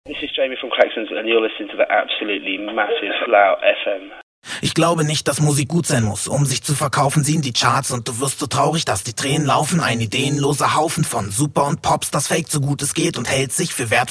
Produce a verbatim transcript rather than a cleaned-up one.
This is Jamie from Klaxons and you're listening to the absolutely massive Loud F M. Ich glaube nicht, dass Musik gut sein muss, um sich zu verkaufen, sie in die Charts und du wirst so traurig, dass die Tränen laufen. Ein ideenloser Haufen von Super und Pops, das fake so gut es geht und hält sich für wertvoll.